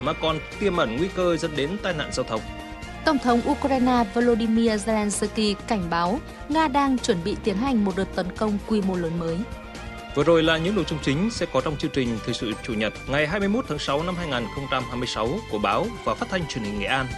mà còn tiềm ẩn nguy cơ dẫn đến tai nạn giao thông. Tổng thống Ukraine Volodymyr Zelensky cảnh báo Nga đang chuẩn bị tiến hành một đợt tấn công quy mô lớn mới. Vừa rồi là những nội dung chính sẽ có trong chương trình Thời sự Chủ nhật ngày 21 tháng 6 năm 2026 của Báo và Phát thanh Truyền hình Nghệ An.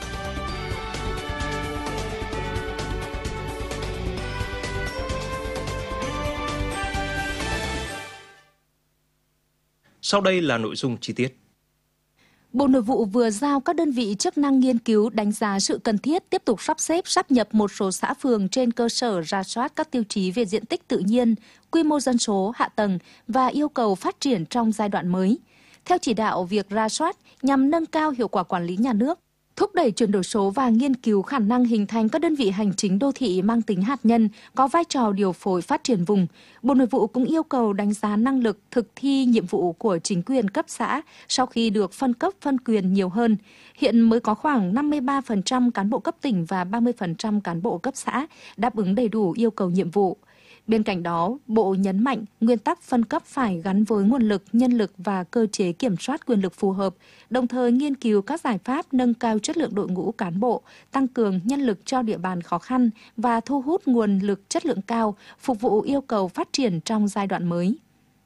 Sau đây là nội dung chi tiết. Bộ Nội vụ vừa giao các đơn vị chức năng nghiên cứu đánh giá sự cần thiết tiếp tục sắp xếp sáp nhập một số xã phường trên cơ sở rà soát các tiêu chí về diện tích tự nhiên, quy mô dân số, hạ tầng và yêu cầu phát triển trong giai đoạn mới. Theo chỉ đạo, việc rà soát nhằm nâng cao hiệu quả quản lý nhà nước, thúc đẩy chuyển đổi số và nghiên cứu khả năng hình thành các đơn vị hành chính đô thị mang tính hạt nhân, có vai trò điều phối phát triển vùng. Bộ Nội vụ cũng yêu cầu đánh giá năng lực thực thi nhiệm vụ của chính quyền cấp xã sau khi được phân cấp phân quyền nhiều hơn. Hiện mới có khoảng 53% cán bộ cấp tỉnh và 30% cán bộ cấp xã đáp ứng đầy đủ yêu cầu nhiệm vụ. Bên cạnh đó, Bộ nhấn mạnh nguyên tắc phân cấp phải gắn với nguồn lực, nhân lực và cơ chế kiểm soát quyền lực phù hợp, đồng thời nghiên cứu các giải pháp nâng cao chất lượng đội ngũ cán bộ, tăng cường nhân lực cho địa bàn khó khăn và thu hút nguồn lực chất lượng cao, phục vụ yêu cầu phát triển trong giai đoạn mới.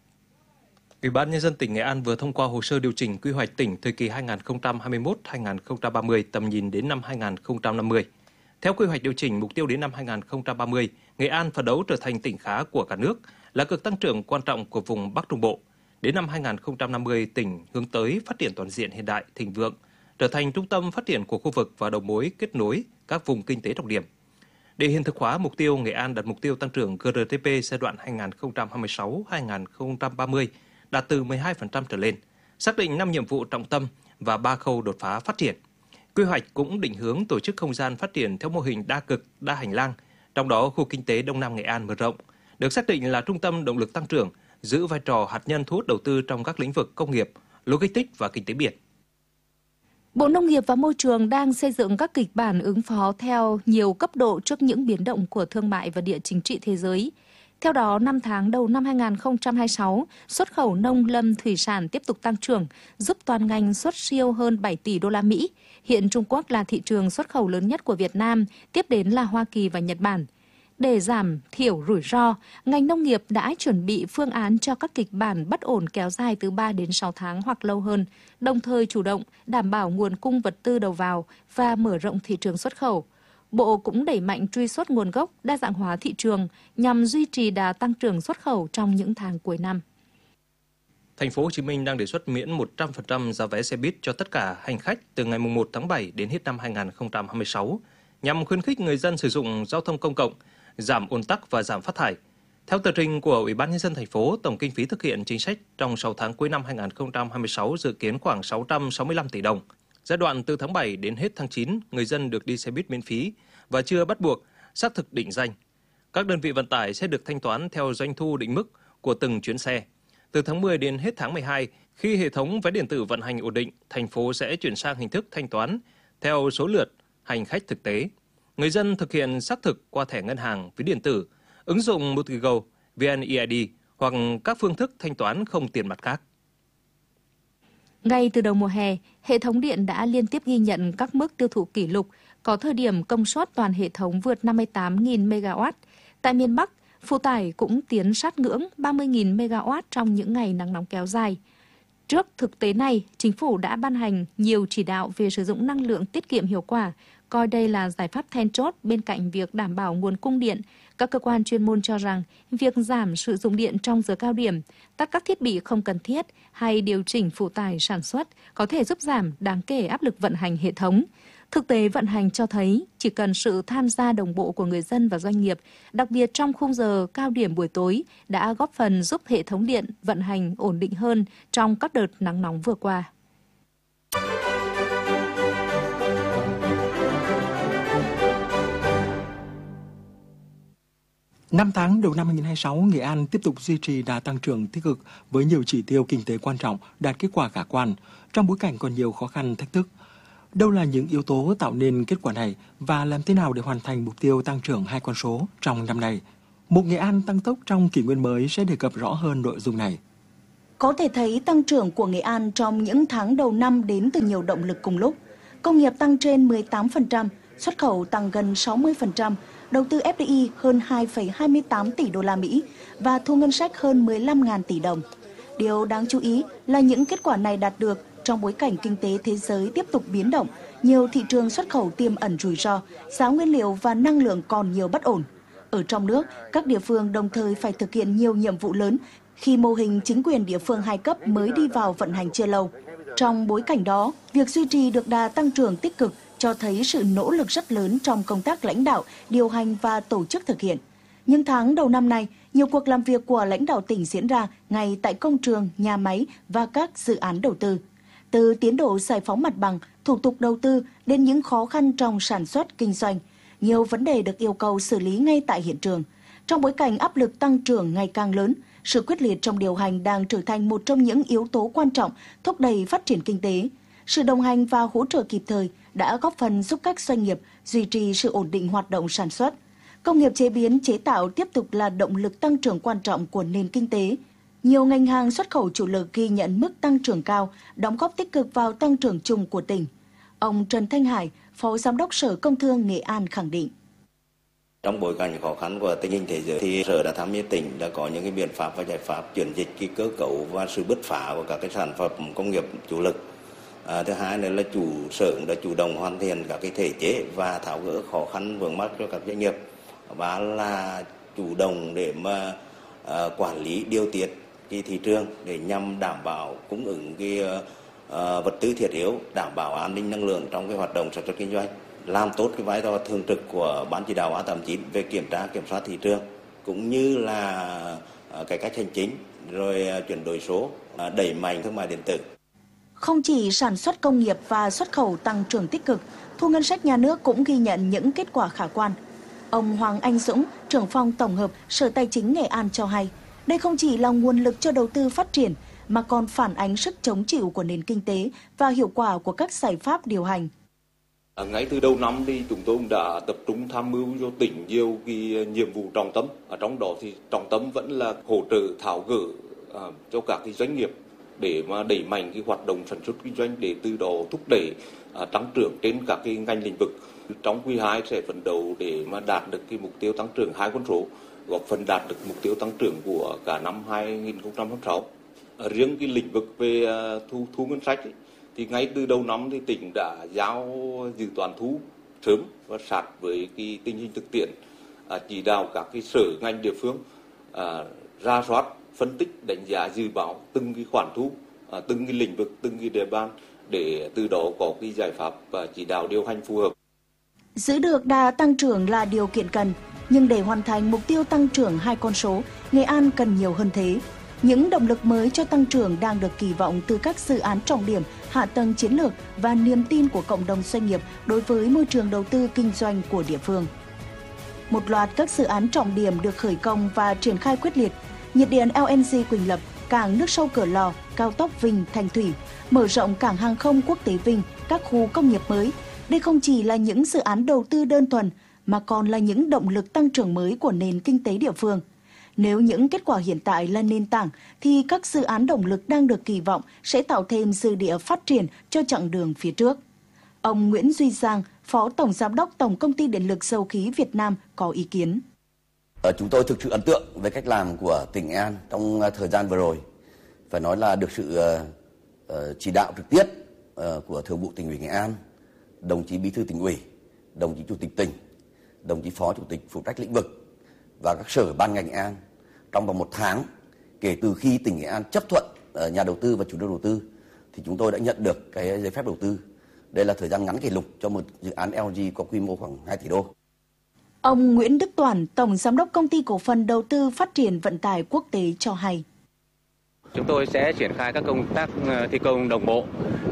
Ủy ban Nhân dân tỉnh Nghệ An vừa thông qua hồ sơ điều chỉnh quy hoạch tỉnh thời kỳ 2021-2030 tầm nhìn đến năm 2050. Theo quy hoạch điều chỉnh mục tiêu đến năm 2030, Nghệ An phấn đấu trở thành tỉnh khá của cả nước, là cực tăng trưởng quan trọng của vùng Bắc Trung Bộ. Đến năm 2050, tỉnh hướng tới phát triển toàn diện hiện đại, thịnh vượng, trở thành trung tâm phát triển của khu vực và đầu mối kết nối các vùng kinh tế trọng điểm. Để hiện thực hóa mục tiêu, Nghệ An đặt mục tiêu tăng trưởng GDP giai đoạn 2026-2030 đạt từ 12% trở lên, xác định 5 nhiệm vụ trọng tâm và 3 khâu đột phá phát triển. Quy hoạch cũng định hướng tổ chức không gian phát triển theo mô hình đa cực, đa hành lang, trong đó khu kinh tế Đông Nam Nghệ An mở rộng, được xác định là trung tâm động lực tăng trưởng, giữ vai trò hạt nhân thu hút đầu tư trong các lĩnh vực công nghiệp, logistics và kinh tế biển. Bộ Nông nghiệp và Môi trường đang xây dựng các kịch bản ứng phó theo nhiều cấp độ trước những biến động của thương mại và địa chính trị thế giới. Theo đó, 5 tháng đầu năm 2026, xuất khẩu nông lâm thủy sản tiếp tục tăng trưởng, giúp toàn ngành xuất siêu hơn 7 tỷ đô la Mỹ. Hiện Trung Quốc là thị trường xuất khẩu lớn nhất của Việt Nam, tiếp đến là Hoa Kỳ và Nhật Bản. Để giảm thiểu rủi ro, ngành nông nghiệp đã chuẩn bị phương án cho các kịch bản bất ổn kéo dài từ 3 đến 6 tháng hoặc lâu hơn, đồng thời chủ động đảm bảo nguồn cung vật tư đầu vào và mở rộng thị trường xuất khẩu. Bộ cũng đẩy mạnh truy xuất nguồn gốc, đa dạng hóa thị trường nhằm duy trì đà tăng trưởng xuất khẩu trong những tháng cuối năm. Thành phố Hồ Chí Minh đang đề xuất miễn 100% giá vé xe buýt cho tất cả hành khách từ ngày 1 tháng 7 đến hết năm 2026, nhằm khuyến khích người dân sử dụng giao thông công cộng, giảm ùn tắc và giảm phát thải. Theo tờ trình của Ủy ban Nhân dân thành phố, tổng kinh phí thực hiện chính sách trong 6 tháng cuối năm 2026 dự kiến khoảng 665 tỷ đồng. Giai đoạn từ tháng 7 đến hết tháng 9, người dân được đi xe buýt miễn phí và chưa bắt buộc xác thực định danh. Các đơn vị vận tải sẽ được thanh toán theo doanh thu định mức của từng chuyến xe. Từ tháng 10 đến hết tháng 12, khi hệ thống vé điện tử vận hành ổn định, thành phố sẽ chuyển sang hình thức thanh toán theo số lượt hành khách thực tế. Người dân thực hiện xác thực qua thẻ ngân hàng, ví điện tử, ứng dụng Motigo, VNeID hoặc các phương thức thanh toán không tiền mặt khác. Ngay từ đầu mùa hè, hệ thống điện đã liên tiếp ghi nhận các mức tiêu thụ kỷ lục, có thời điểm công suất toàn hệ thống vượt 58.000 MW. Tại miền Bắc, phụ tải cũng tiến sát ngưỡng 30.000 MW trong những ngày nắng nóng kéo dài. Trước thực tế này, Chính phủ đã ban hành nhiều chỉ đạo về sử dụng năng lượng tiết kiệm hiệu quả, coi đây là giải pháp then chốt bên cạnh việc đảm bảo nguồn cung điện. Các cơ quan chuyên môn cho rằng việc giảm sử dụng điện trong giờ cao điểm, tắt các thiết bị không cần thiết hay điều chỉnh phụ tải sản xuất có thể giúp giảm đáng kể áp lực vận hành hệ thống. Thực tế vận hành cho thấy chỉ cần sự tham gia đồng bộ của người dân và doanh nghiệp, đặc biệt trong khung giờ cao điểm buổi tối, đã góp phần giúp hệ thống điện vận hành ổn định hơn trong các đợt nắng nóng vừa qua. Năm tháng đầu năm 2026, Nghệ An tiếp tục duy trì đà tăng trưởng tích cực với nhiều chỉ tiêu kinh tế quan trọng đạt kết quả khả quan trong bối cảnh còn nhiều khó khăn thách thức. Đâu là những yếu tố tạo nên kết quả này và làm thế nào để hoàn thành mục tiêu tăng trưởng 2 con số trong năm nay? Mục Nghệ An tăng tốc trong kỷ nguyên mới sẽ đề cập rõ hơn nội dung này. Có thể thấy tăng trưởng của Nghệ An trong những tháng đầu năm đến từ nhiều động lực cùng lúc. Công nghiệp tăng trên 18%, xuất khẩu tăng gần 60%, đầu tư FDI hơn 2,28 tỷ đô la Mỹ và thu ngân sách hơn 15.000 tỷ đồng. Điều đáng chú ý là những kết quả này đạt được trong bối cảnh kinh tế thế giới tiếp tục biến động, nhiều thị trường xuất khẩu tiềm ẩn rủi ro, giá nguyên liệu và năng lượng còn nhiều bất ổn. Ở trong nước, các địa phương đồng thời phải thực hiện nhiều nhiệm vụ lớn khi mô hình chính quyền địa phương 2 cấp mới đi vào vận hành chưa lâu. Trong bối cảnh đó, việc duy trì được đà tăng trưởng tích cực cho thấy sự nỗ lực rất lớn trong công tác lãnh đạo, điều hành và tổ chức thực hiện. Những tháng đầu năm nay, nhiều cuộc làm việc của lãnh đạo tỉnh diễn ra ngay tại công trường, nhà máy và các dự án đầu tư. Từ tiến độ giải phóng mặt bằng, thủ tục đầu tư đến những khó khăn trong sản xuất, kinh doanh, nhiều vấn đề được yêu cầu xử lý ngay tại hiện trường. Trong bối cảnh áp lực tăng trưởng ngày càng lớn, sự quyết liệt trong điều hành đang trở thành một trong những yếu tố quan trọng thúc đẩy phát triển kinh tế. Sự đồng hành và hỗ trợ kịp thời đã góp phần giúp các doanh nghiệp duy trì sự ổn định hoạt động sản xuất. Công nghiệp chế biến chế tạo tiếp tục là động lực tăng trưởng quan trọng của nền kinh tế. Nhiều ngành hàng xuất khẩu chủ lực ghi nhận mức tăng trưởng cao, đóng góp tích cực vào tăng trưởng chung của tỉnh. Ông Trần Thanh Hải, Phó Giám đốc Sở Công Thương Nghệ An khẳng định. Trong bối cảnh khó khăn của tình hình thế giới thì Sở đã tham mưu tỉnh đã có những cái biện pháp và giải pháp chuyển dịch cái cơ cấu và sự bứt phá của các cái sản phẩm công nghiệp chủ lực. Thứ hai nữa là Sở đã chủ động hoàn thiện các cái thể chế và tháo gỡ khó khăn vướng mắc cho các doanh nghiệp. Và là chủ động để mà quản lý điều tiết cái thị trường để nhằm đảm bảo cung ứng cái vật tư thiết yếu, đảm bảo an ninh năng lượng trong cái hoạt động sản xuất kinh doanh, làm tốt cái vai trò thường trực của Ban chỉ đạo A89 về kiểm tra kiểm soát thị trường cũng như là cải cách hành chính rồi chuyển đổi số, đẩy mạnh thương mại điện tử. Không chỉ sản xuất công nghiệp và xuất khẩu tăng trưởng tích cực, thu ngân sách nhà nước cũng ghi nhận những kết quả khả quan. Ông Hoàng Anh Dũng, trưởng phòng tổng hợp Sở Tài chính Nghệ An cho hay, đây không chỉ là nguồn lực cho đầu tư phát triển, mà còn phản ánh sức chống chịu của nền kinh tế và hiệu quả của các giải pháp điều hành. Ngay từ đầu năm thì chúng tôi cũng đã tập trung tham mưu cho tỉnh nhiều cái nhiệm vụ trọng tâm. Ở trong đó thì trọng tâm vẫn là hỗ trợ tháo gỡ cho các cái doanh nghiệp để mà đẩy mạnh cái hoạt động sản xuất kinh doanh để từ đó thúc đẩy tăng trưởng trên các cái ngành lĩnh vực. Trong quý 2 sẽ phấn đấu để mà đạt được cái mục tiêu tăng trưởng 2 con số, góp phần đạt được mục tiêu tăng trưởng của cả năm 2026. Riêng cái lĩnh vực về thu ngân sách thì ngay từ đầu năm thì tỉnh đã giao dự toán thu sớm và sát với cái tình hình thực tiễn, chỉ đạo các cái sở ngành địa phương ra soát, phân tích, đánh giá dự báo từng cái khoản thu, từng cái lĩnh vực, từng cái địa bàn để từ đó có cái giải pháp và chỉ đạo điều hành phù hợp. Giữ được đà tăng trưởng là điều kiện cần, nhưng để hoàn thành mục tiêu tăng trưởng 2 con số, Nghệ An cần nhiều hơn thế. Những động lực mới cho tăng trưởng đang được kỳ vọng từ các dự án trọng điểm, hạ tầng chiến lược và niềm tin của cộng đồng doanh nghiệp đối với môi trường đầu tư kinh doanh của địa phương. Một loạt các dự án trọng điểm được khởi công và triển khai quyết liệt. Nhiệt điện LNG Quỳnh Lập, cảng nước sâu Cửa Lò, cao tốc Vinh - Thanh Thủy, mở rộng cảng hàng không quốc tế Vinh, các khu công nghiệp mới. Đây không chỉ là những dự án đầu tư đơn thuần, mà còn là những động lực tăng trưởng mới của nền kinh tế địa phương. Nếu những kết quả hiện tại là nền tảng, thì các dự án động lực đang được kỳ vọng sẽ tạo thêm dư địa phát triển cho chặng đường phía trước. Ông Nguyễn Duy Giang, Phó Tổng Giám đốc Tổng Công ty Điện lực Dầu khí Việt Nam có ý kiến. Chúng tôi thực sự ấn tượng với cách làm của tỉnh Nghệ An trong thời gian vừa rồi. Phải nói là được sự chỉ đạo trực tiếp của Thường vụ Tỉnh ủy Nghệ An, đồng chí Bí thư Tỉnh ủy, đồng chí Chủ tịch tỉnh, đồng chí Phó Chủ tịch phụ trách lĩnh vực và các sở ban ngành Nghệ An. Trong vòng 1 tháng kể từ khi tỉnh Nghệ An chấp thuận nhà đầu tư và chủ đầu tư thì chúng tôi đã nhận được cái giấy phép đầu tư. Đây là thời gian ngắn kỷ lục cho một dự án LNG có quy mô khoảng 2 tỷ đô. Ông Nguyễn Đức Toản, Tổng Giám đốc Công ty Cổ phần Đầu tư Phát triển Vận tải Quốc tế cho hay. Chúng tôi sẽ triển khai các công tác thi công đồng bộ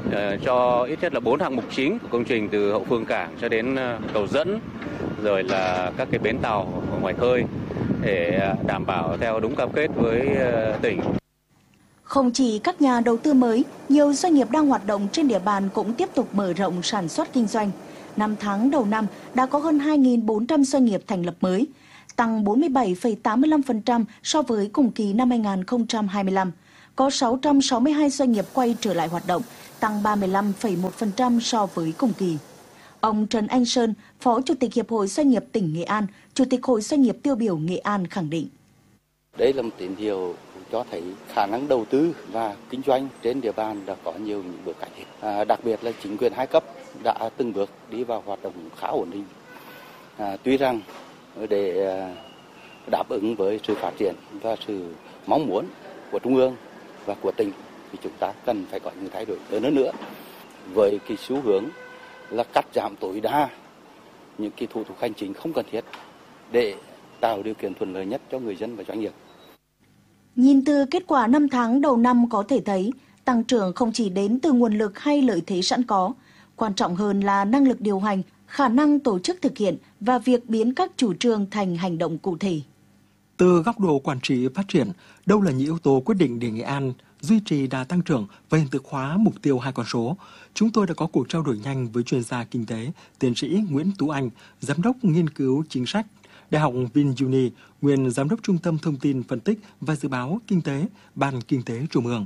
cho ít nhất là 4 hạng mục chính của công trình, từ hậu phương cảng cho đến cầu dẫn, rồi là các cái bến tàu ngoài khơi để đảm bảo theo đúng cam kết với tỉnh. Không chỉ các nhà đầu tư mới, nhiều doanh nghiệp đang hoạt động trên địa bàn cũng tiếp tục mở rộng sản xuất kinh doanh. 5 tháng đầu năm đã có hơn 2.400 doanh nghiệp thành lập mới, tăng 47,85% so với cùng kỳ năm 2025. có 662 doanh nghiệp quay trở lại hoạt động, tăng 35,1% so với cùng kỳ. Ông Trần Anh Sơn, Phó Chủ tịch Hiệp hội Doanh nghiệp tỉnh Nghệ An, Chủ tịch Hội Doanh nghiệp tiêu biểu Nghệ An khẳng định. Đây là một tín hiệu cho thấy khả năng đầu tư và kinh doanh trên địa bàn đã có nhiều những bước cải thiện. Đặc biệt là chính quyền hai cấp đã từng bước đi vào hoạt động khá ổn định. Tuy rằng để đáp ứng với sự phát triển và sự mong muốn của Trung ương và của tỉnh thì chúng ta cần phải có những thay đổi lớn nữa với cái xu hướng là cắt giảm tối đa những cái thủ tục hành chính không cần thiết để tạo điều kiện thuận lợi nhất cho người dân và doanh nghiệp. Nhìn từ kết quả 5 tháng đầu năm có thể thấy, tăng trưởng không chỉ đến từ nguồn lực hay lợi thế sẵn có, quan trọng hơn là năng lực điều hành, khả năng tổ chức thực hiện và việc biến các chủ trương thành hành động cụ thể. Từ góc độ quản trị phát triển, đâu là những yếu tố quyết định để Nghệ An duy trì đà tăng trưởng và hiện thực hóa mục tiêu 2 con số? Chúng tôi đã có cuộc trao đổi nhanh với chuyên gia kinh tế, tiến sĩ Nguyễn Tú Anh, Giám đốc nghiên cứu chính sách, Đại học VinUni, nguyên Giám đốc Trung tâm Thông tin Phân tích và Dự báo Kinh tế, Ban Kinh tế Trung ương.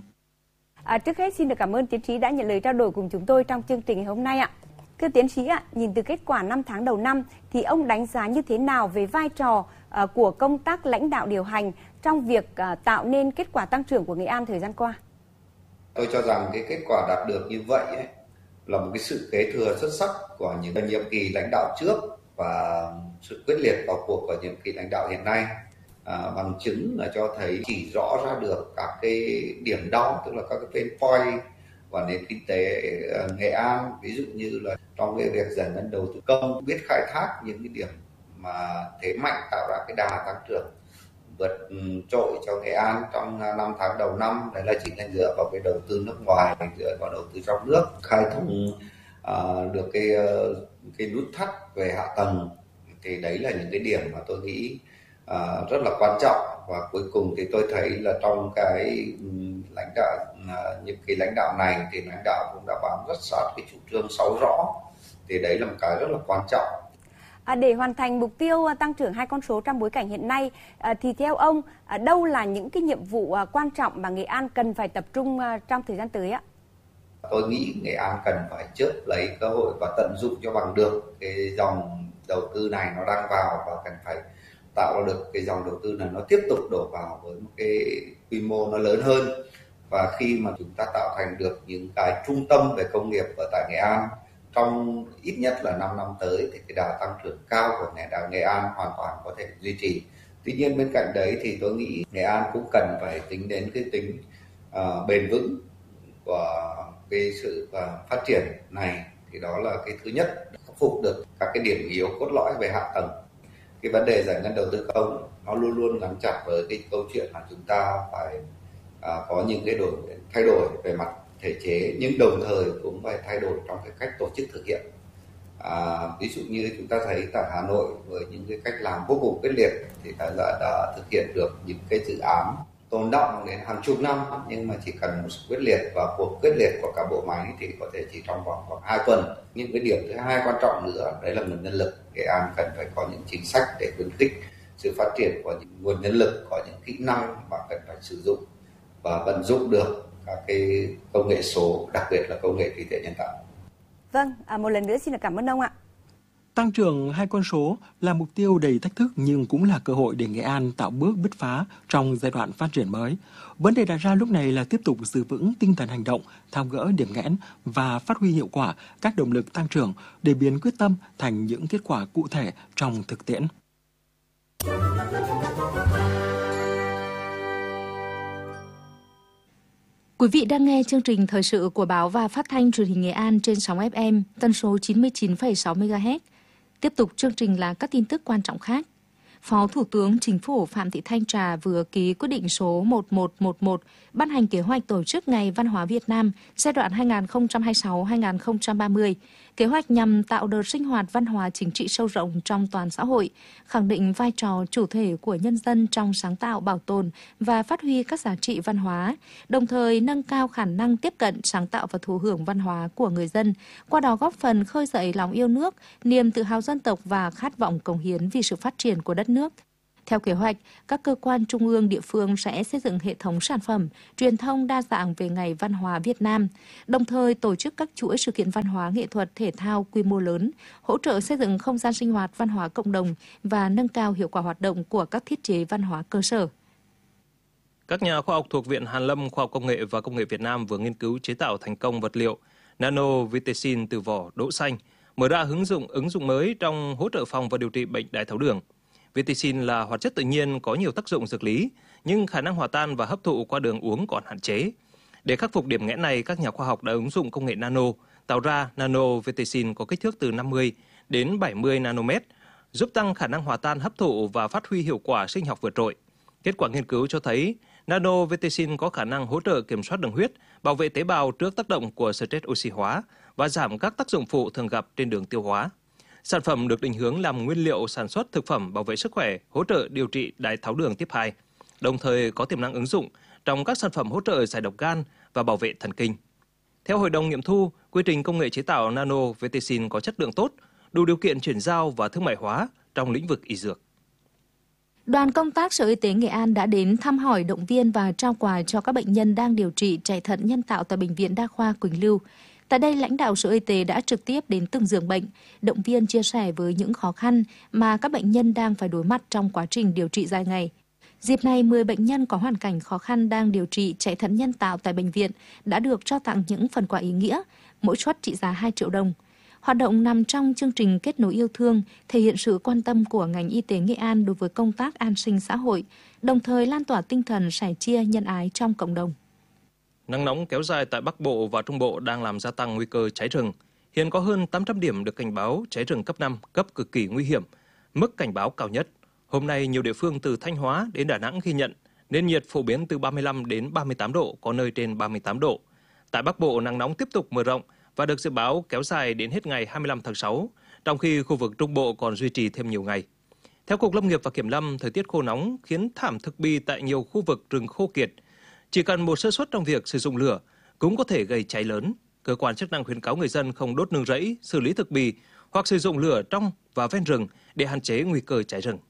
Trước hết xin được cảm ơn tiến sĩ đã nhận lời trao đổi cùng chúng tôi trong chương trình ngày hôm nay ạ. Thưa tiến sĩ ạ, nhìn từ kết quả 5 tháng đầu năm thì ông đánh giá như thế nào về vai trò của công tác lãnh đạo điều hành trong việc tạo nên kết quả tăng trưởng của Nghệ An thời gian qua? Tôi cho rằng cái kết quả đạt được như vậy là một cái sự kế thừa xuất sắc của những nhiệm kỳ lãnh đạo trước và sự quyết liệt vào cuộc của nhiệm kỳ lãnh đạo hiện nay. Bằng chứng là cho thấy chỉ rõ ra được các cái điểm đau, tức là các cái pain point và nền kinh tế Nghệ An, ví dụ như là trong cái việc giải ngân đầu tư công, biết khai thác những cái điểm mà thế mạnh tạo ra cái đà tăng trưởng vượt trội cho Nghệ An trong 5 tháng đầu năm. Đấy là chính là dựa vào cái đầu tư nước ngoài, dựa vào đầu tư trong nước, khai thông được cái nút thắt về hạ tầng. Thì đấy là những cái điểm mà tôi nghĩ rất là quan trọng. Và cuối cùng thì tôi thấy là trong cái lãnh đạo nhiệm kỳ lãnh đạo này thì lãnh đạo cũng đã bám rất sát cái chủ trương 6 rõ. Thì đấy là một cái rất là quan trọng. Để hoàn thành mục tiêu tăng trưởng 2 con số trong bối cảnh hiện nay thì theo ông đâu là những cái nhiệm vụ quan trọng mà Nghệ An cần phải tập trung trong thời gian tới ạ? Tôi nghĩ Nghệ An cần phải chớp lấy cơ hội và tận dụng cho bằng được cái dòng đầu tư này nó đang vào, và cần phải tạo ra được cái dòng đầu tư này nó tiếp tục đổ vào với một cái quy mô nó lớn hơn. Và khi mà chúng ta tạo thành được những cái trung tâm về công nghiệp ở tại Nghệ An trong ít nhất là 5 năm tới thì cái đà tăng trưởng cao của Nghệ An hoàn toàn có thể duy trì. Tuy nhiên bên cạnh đấy thì tôi nghĩ Nghệ An cũng cần phải tính đến cái tính bền vững của cái sự phát triển này. Thì đó là cái thứ nhất, khắc phục được các cái điểm yếu cốt lõi về hạ tầng. Cái vấn đề giải ngân đầu tư công nó luôn luôn gắn chặt với cái câu chuyện là chúng ta phải có những cái thay đổi về mặt thể chế, nhưng đồng thời cũng phải thay đổi trong cái cách tổ chức thực hiện. Ví dụ như chúng ta thấy tại Hà Nội với những cái cách làm vô cùng quyết liệt thì đã thực hiện được những cái dự án tồn đọng đến hàng chục năm, nhưng mà chỉ cần một sự quyết liệt và cuộc quyết liệt của cả bộ máy thì có thể chỉ trong vòng khoảng 2 tuần. Nhưng cái điểm thứ hai quan trọng nữa đấy là nguồn nhân lực. Nghệ An cần phải có những chính sách để khuyến khích sự phát triển của những nguồn nhân lực, có những kỹ năng mà cần phải sử dụng và vận dụng được các cái công nghệ số, đặc biệt là công nghệ trí tuệ nhân tạo. Vâng, một lần nữa xin được cảm ơn ông ạ. Tăng trưởng 2 con số là mục tiêu đầy thách thức nhưng cũng là cơ hội để Nghệ An tạo bước bứt phá trong giai đoạn phát triển mới. Vấn đề đặt ra lúc này là tiếp tục giữ vững tinh thần hành động, tháo gỡ điểm nghẽn và phát huy hiệu quả các động lực tăng trưởng để biến quyết tâm thành những kết quả cụ thể trong thực tiễn. Quý vị đang nghe chương trình thời sự của Báo và Phát thanh Truyền hình Nghệ An trên sóng FM tần số 99,6 MHz. Tiếp tục chương trình là các tin tức quan trọng khác. Phó Thủ tướng Chính phủ Phạm Thị Thanh Trà vừa ký quyết định số 1111 ban hành kế hoạch tổ chức Ngày Văn hóa Việt Nam giai đoạn 2026-2030. Kế hoạch nhằm tạo đợt sinh hoạt văn hóa chính trị sâu rộng trong toàn xã hội, khẳng định vai trò chủ thể của nhân dân trong sáng tạo, bảo tồn và phát huy các giá trị văn hóa, đồng thời nâng cao khả năng tiếp cận, sáng tạo và thụ hưởng văn hóa của người dân, qua đó góp phần khơi dậy lòng yêu nước, niềm tự hào dân tộc và khát vọng cống hiến vì sự phát triển của đất nước. Theo kế hoạch, các cơ quan trung ương địa phương sẽ xây dựng hệ thống sản phẩm, truyền thông đa dạng về Ngày Văn hóa Việt Nam, đồng thời tổ chức các chuỗi sự kiện văn hóa nghệ thuật thể thao quy mô lớn, hỗ trợ xây dựng không gian sinh hoạt văn hóa cộng đồng và nâng cao hiệu quả hoạt động của các thiết chế văn hóa cơ sở. Các nhà khoa học thuộc Viện Hàn lâm Khoa học Công nghệ và Công nghệ Việt Nam vừa nghiên cứu chế tạo thành công vật liệu nanovitecin từ vỏ đỗ xanh, mở ra ứng dụng mới trong hỗ trợ phòng và điều trị bệnh đái tháo đường. Vitecin là hoạt chất tự nhiên có nhiều tác dụng dược lý, nhưng khả năng hòa tan và hấp thụ qua đường uống còn hạn chế. Để khắc phục điểm nghẽn này, các nhà khoa học đã ứng dụng công nghệ nano, tạo ra nanovitecin có kích thước từ 50 đến 70 nanomet, giúp tăng khả năng hòa tan hấp thụ và phát huy hiệu quả sinh học vượt trội. Kết quả nghiên cứu cho thấy nanovitecin có khả năng hỗ trợ kiểm soát đường huyết, bảo vệ tế bào trước tác động của stress oxy hóa và giảm các tác dụng phụ thường gặp trên đường tiêu hóa. Sản phẩm được định hướng làm nguyên liệu sản xuất thực phẩm bảo vệ sức khỏe, hỗ trợ điều trị đái tháo đường type 2, đồng thời có tiềm năng ứng dụng trong các sản phẩm hỗ trợ giải độc gan và bảo vệ thần kinh. Theo Hội đồng nghiệm thu, quy trình công nghệ chế tạo nanovitecin có chất lượng tốt, đủ điều kiện chuyển giao và thương mại hóa trong lĩnh vực y dược. Đoàn công tác Sở Y tế Nghệ An đã đến thăm hỏi, động viên và trao quà cho các bệnh nhân đang điều trị chạy thận nhân tạo tại Bệnh viện Đa khoa Quỳnh Lưu. Tại đây, lãnh đạo Sở Y tế đã trực tiếp đến từng giường bệnh, động viên chia sẻ với những khó khăn mà các bệnh nhân đang phải đối mặt trong quá trình điều trị dài ngày. Dịp này, 10 bệnh nhân có hoàn cảnh khó khăn đang điều trị chạy thận nhân tạo tại bệnh viện đã được trao tặng những phần quà ý nghĩa, mỗi suất trị giá 2 triệu đồng. Hoạt động nằm trong chương trình Kết nối yêu thương, thể hiện sự quan tâm của ngành y tế Nghệ An đối với công tác an sinh xã hội, đồng thời lan tỏa tinh thần sẻ chia nhân ái trong cộng đồng. Nắng nóng kéo dài tại Bắc Bộ và Trung Bộ đang làm gia tăng nguy cơ cháy rừng. Hiện có hơn 800 điểm được cảnh báo cháy rừng cấp 5, cấp cực kỳ nguy hiểm, mức cảnh báo cao nhất. Hôm nay, nhiều địa phương từ Thanh Hóa đến Đà Nẵng ghi nhận nền nhiệt phổ biến từ 35 đến 38 độ, có nơi trên 38 độ. Tại Bắc Bộ, nắng nóng tiếp tục mở rộng và được dự báo kéo dài đến hết ngày 25 tháng 6, trong khi khu vực Trung Bộ còn duy trì thêm nhiều ngày. Theo Cục Lâm nghiệp và Kiểm lâm, thời tiết khô nóng khiến thảm thực bì tại nhiều khu vực rừng khô kiệt. Chỉ cần một sơ suất trong việc sử dụng lửa cũng có thể gây cháy lớn. Cơ quan chức năng khuyến cáo người dân không đốt nương rẫy, xử lý thực bì hoặc sử dụng lửa trong và ven rừng để hạn chế nguy cơ cháy rừng.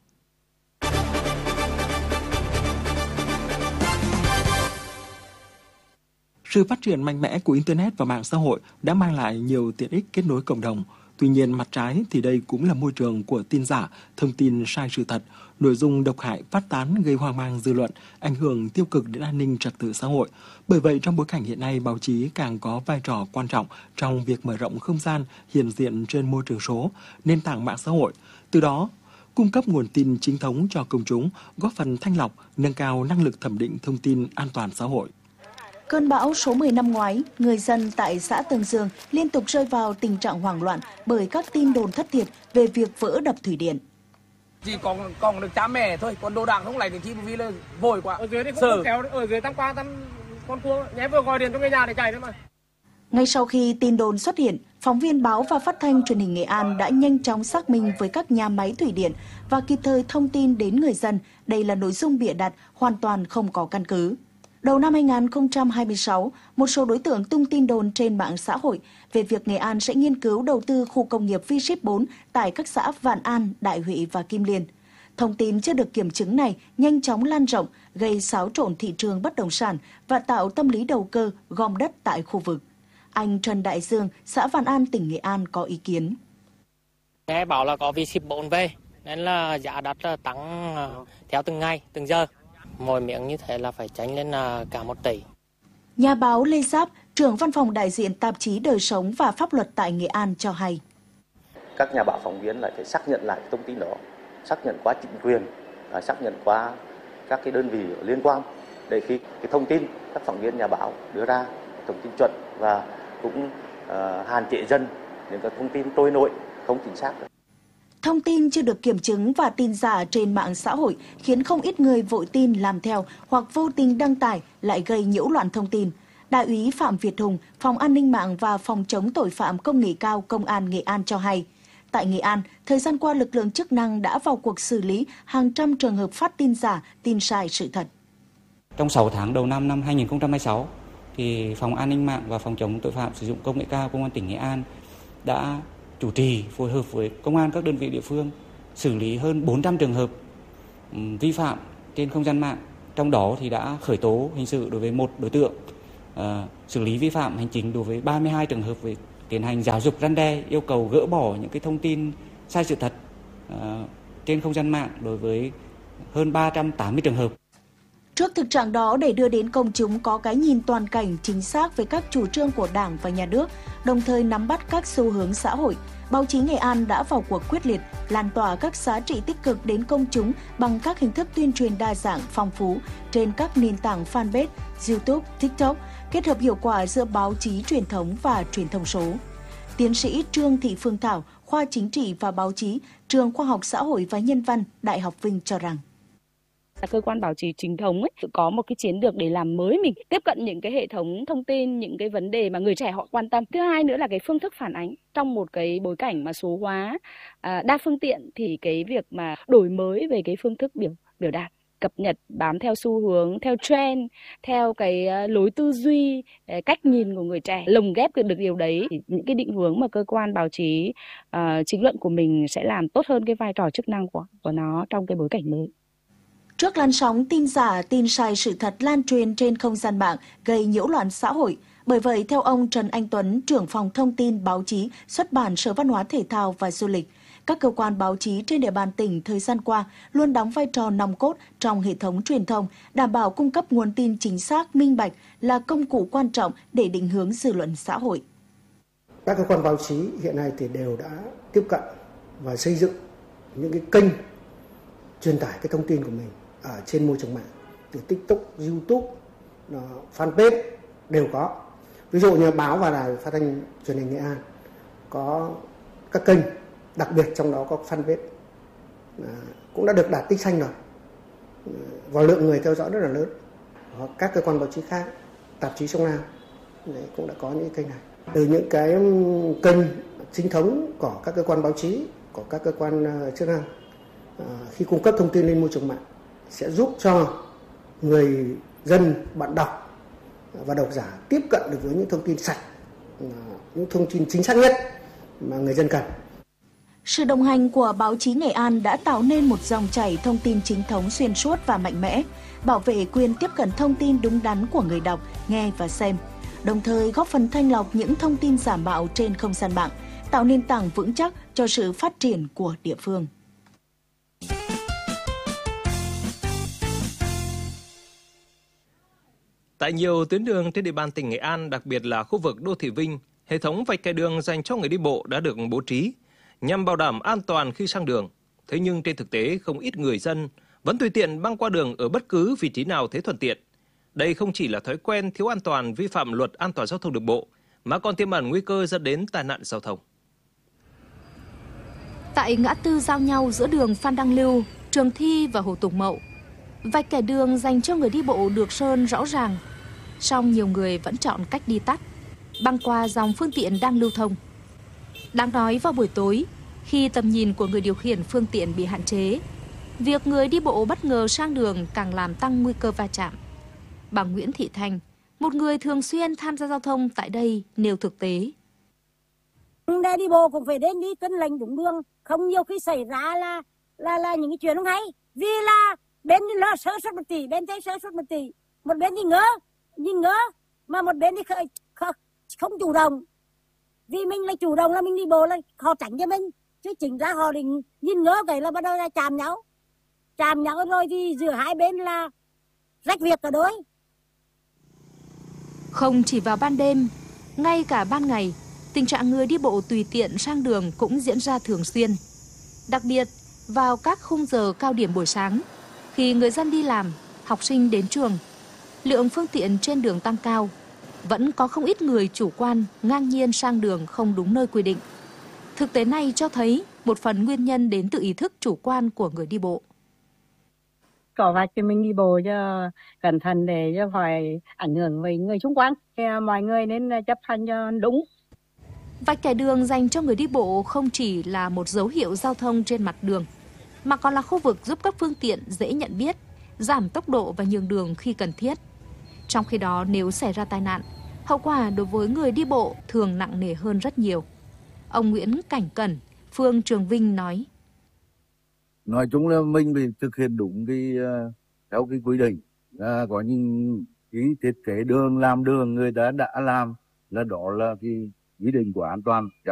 Sự phát triển mạnh mẽ của Internet và mạng xã hội đã mang lại nhiều tiện ích kết nối cộng đồng. Tuy nhiên, mặt trái thì đây cũng là môi trường của tin giả, thông tin sai sự thật, nội dung độc hại phát tán gây hoang mang dư luận, ảnh hưởng tiêu cực đến an ninh trật tự xã hội. Bởi vậy, trong bối cảnh hiện nay, báo chí càng có vai trò quan trọng trong việc mở rộng không gian hiện diện trên môi trường số, nền tảng mạng xã hội. Từ đó, cung cấp nguồn tin chính thống cho công chúng, góp phần thanh lọc, nâng cao năng lực thẩm định thông tin an toàn xã hội. Cơn bão số 10 năm ngoái, người dân tại xã Tương Dương liên tục rơi vào tình trạng hoảng loạn bởi các tin đồn thất thiệt về việc vỡ đập thủy điện. Chỉ còn được cha mẹ thôi, còn đồ đạc không lấy được chi vì là vội quá. Ở dưới thì không kéo, ở dưới tăng con cua, nhé vừa gọi điện cho người nhà để chạy đấy mà. Ngay sau khi tin đồn xuất hiện, phóng viên báo và phát thanh truyền hình Nghệ An đã nhanh chóng xác minh với các nhà máy thủy điện và kịp thời thông tin đến người dân đây là nội dung bịa đặt, hoàn toàn không có căn cứ. Đầu năm 2026, một số đối tượng tung tin đồn trên mạng xã hội về việc Nghệ An sẽ nghiên cứu đầu tư khu công nghiệp V-Ship 4 tại các xã Vạn An, Đại Huệ và Kim Liên. Thông tin chưa được kiểm chứng này nhanh chóng lan rộng, gây xáo trộn thị trường bất động sản và tạo tâm lý đầu cơ gom đất tại khu vực. Anh Trần Đại Dương, xã Vạn An, tỉnh Nghệ An có ý kiến. Nghe bảo là có V-Ship 4 về, nên là giá đất tăng theo từng ngày, từng giờ. Mỗi miệng như thế là phải tránh lên cả 1 tỷ. Nhà báo Lê Giáp, trưởng văn phòng đại diện tạp chí Đời sống và Pháp luật tại Nghệ An cho hay. Các nhà báo phóng viên lại phải xác nhận lại thông tin đó, xác nhận qua chính quyền, xác nhận qua các cái đơn vị liên quan để khi cái thông tin các phóng viên nhà báo đưa ra thông tin chuẩn và cũng hạn chế dần những cái thông tin trôi nổi không chính xác. Thông tin chưa được kiểm chứng và tin giả trên mạng xã hội khiến không ít người vội tin làm theo hoặc vô tình đăng tải lại gây nhiễu loạn thông tin. Đại úy Phạm Việt Hùng, Phòng An ninh mạng và Phòng chống tội phạm công nghệ cao Công an Nghệ An cho hay. Tại Nghệ An, thời gian qua lực lượng chức năng đã vào cuộc xử lý hàng trăm trường hợp phát tin giả, tin sai sự thật. Trong 6 tháng đầu năm 2026, thì Phòng An ninh mạng và Phòng chống tội phạm sử dụng công nghệ cao Công an tỉnh Nghệ An đã chủ trì phối hợp với công an các đơn vị địa phương xử lý hơn 400 trường hợp vi phạm trên không gian mạng. Trong đó thì đã khởi tố hình sự đối với 1 đối tượng, xử lý vi phạm hành chính đối với 32 trường hợp, về tiến hành giáo dục răn đe, yêu cầu gỡ bỏ những cái thông tin sai sự thật trên không gian mạng đối với hơn 380 trường hợp. Trước thực trạng đó, để đưa đến công chúng có cái nhìn toàn cảnh chính xác về các chủ trương của Đảng và Nhà nước, đồng thời nắm bắt các xu hướng xã hội, báo chí Nghệ An đã vào cuộc quyết liệt, lan tỏa các giá trị tích cực đến công chúng bằng các hình thức tuyên truyền đa dạng, phong phú trên các nền tảng fanpage, YouTube, TikTok, kết hợp hiệu quả giữa báo chí truyền thống và truyền thông số. Tiến sĩ Trương Thị Phương Thảo, khoa Chính trị và Báo chí, Trường Khoa học Xã hội và Nhân văn, Đại học Vinh cho rằng cơ quan báo chí chính thống có một cái chiến lược để làm mới mình, tiếp cận những cái hệ thống thông tin, những cái vấn đề mà người trẻ họ quan tâm. Thứ hai nữa là cái phương thức phản ánh. Trong một cái bối cảnh mà số hóa, đa phương tiện thì cái việc mà đổi mới về cái phương thức biểu đạt, cập nhật, bám theo xu hướng, theo trend, theo cái lối tư duy, cách nhìn của người trẻ, lồng ghép được điều đấy, thì những cái định hướng mà cơ quan báo chí chính luận của mình sẽ làm tốt hơn cái vai trò chức năng của nó trong cái bối cảnh mới. Trước làn sóng tin giả, tin sai sự thật lan truyền trên không gian mạng gây nhiễu loạn xã hội. Bởi vậy, theo ông Trần Anh Tuấn, trưởng phòng thông tin, báo chí, xuất bản Sở Văn hóa Thể thao và Du lịch, các cơ quan báo chí trên địa bàn tỉnh thời gian qua luôn đóng vai trò nòng cốt trong hệ thống truyền thông, đảm bảo cung cấp nguồn tin chính xác, minh bạch là công cụ quan trọng để định hướng dư luận xã hội. Các cơ quan báo chí hiện nay thì đều đã tiếp cận và xây dựng những cái kênh truyền tải cái thông tin của mình ở trên môi trường mạng, từ TikTok, YouTube, fanpage đều có. Ví dụ như báo và đài phát thanh truyền hình Nghệ An có các kênh, đặc biệt trong đó có fanpage cũng đã được đạt tích xanh rồi, và lượng người theo dõi rất là lớn. Hoặc các cơ quan báo chí khác, tạp chí Sông Lam cũng đã có những kênh này. Từ những cái kênh chính thống của các cơ quan báo chí, của các cơ quan chức năng, khi cung cấp thông tin lên môi trường mạng sẽ giúp cho người dân, bạn đọc và độc giả tiếp cận được với những thông tin sạch, những thông tin chính xác nhất mà người dân cần. Sự đồng hành của báo chí Nghệ An đã tạo nên một dòng chảy thông tin chính thống xuyên suốt và mạnh mẽ, bảo vệ quyền tiếp cận thông tin đúng đắn của người đọc, nghe và xem, đồng thời góp phần thanh lọc những thông tin giả mạo trên không gian mạng, tạo nền tảng vững chắc cho sự phát triển của địa phương. Tại nhiều tuyến đường trên địa bàn tỉnh Nghệ An, đặc biệt là khu vực đô thị Vinh, hệ thống vạch kẻ đường dành cho người đi bộ đã được bố trí nhằm bảo đảm an toàn khi sang đường. Thế nhưng trên thực tế, không ít người dân vẫn tùy tiện băng qua đường ở bất cứ vị trí nào thấy thuận tiện. Đây không chỉ là thói quen thiếu an toàn, vi phạm luật an toàn giao thông đường bộ, mà còn tiềm ẩn nguy cơ dẫn đến tai nạn giao thông. Tại ngã tư giao nhau giữa đường Phan Đăng Lưu, Trường Thi và Hồ Tùng Mậu, vạch kẻ đường dành cho người đi bộ được sơn rõ ràng, song nhiều người vẫn chọn cách đi tắt, băng qua dòng phương tiện đang lưu thông. Đáng nói vào buổi tối, khi tầm nhìn của người điều khiển phương tiện bị hạn chế, việc người đi bộ bất ngờ sang đường càng làm tăng nguy cơ va chạm. Bà Nguyễn Thị Thanh, một người thường xuyên tham gia giao thông tại đây, nêu thực tế. Để đi bộ cũng phải đến đi tuân lệnh đúng đường, không nhiều khi xảy ra là những cái chuyện không hay. Vì là bên lo sơ suất một tỷ, bên thấy sơ suất một tỷ, một bên thì nhìn ngỡ, mà một bên thì không chủ động. Vì mình là chủ động là mình đi bộ là họ tránh cho mình, chứ chính ra họ định nhìn ngỡ cái là bắt đầu là chạm nhau rồi thì giữa hai bên là rách việc cả đôi. Không chỉ vào ban đêm, ngay cả ban ngày, tình trạng người đi bộ tùy tiện sang đường cũng diễn ra thường xuyên. Đặc biệt, vào các khung giờ cao điểm buổi sáng, khi người dân đi làm, học sinh đến trường, lượng phương tiện trên đường tăng cao, vẫn có không ít người chủ quan, ngang nhiên sang đường không đúng nơi quy định. Thực tế này cho thấy một phần nguyên nhân đến từ ý thức chủ quan của người đi bộ. Có vạch cho mình đi bộ cho cẩn thận để cho khỏi ảnh hưởng với người xung quanh. Mọi người nên chấp hành cho đúng. Vạch kẻ đường dành cho người đi bộ không chỉ là một dấu hiệu giao thông trên mặt đường, mà còn là khu vực giúp các phương tiện dễ nhận biết, giảm tốc độ và nhường đường khi cần thiết. Trong khi đó, nếu xảy ra tai nạn, hậu quả đối với người đi bộ thường nặng nề hơn rất nhiều. Ông Nguyễn Cảnh Cẩn, phường Trường Vinh nói. Nói chung là mình phải thực hiện đúng theo cái quy định, có những cái thiết kế đường làm đường người ta đã làm là đó là cái quy định của an toàn.